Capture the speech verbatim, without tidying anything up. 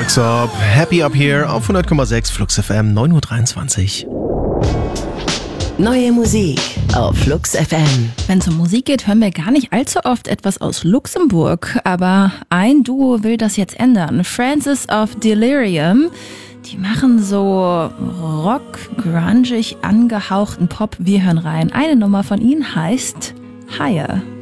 Rexop, Happy Up Here auf hundert Komma sechs Flux F M, neun Uhr dreiundzwanzig. Neue Musik auf Flux F M. Wenn es um Musik geht, hören wir gar nicht allzu oft etwas aus Luxemburg. Aber ein Duo will das jetzt ändern. Francis of Delirium. Die machen so rock, grungig angehauchten Pop. Wir hören rein. Eine Nummer von ihnen heißt Higher.